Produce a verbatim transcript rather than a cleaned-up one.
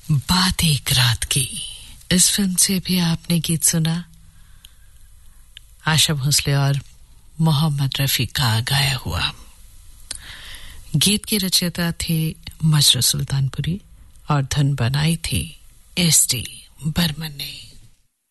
बात एक रात की, इस फिल्म से भी आपने गीत सुना, आशा भोसले और मोहम्मद रफी का गाया हुआ। गीत की रचयिता थे मजरू सुल्तानपुरी और धुन बनाई थी एस डी बर्मन ने।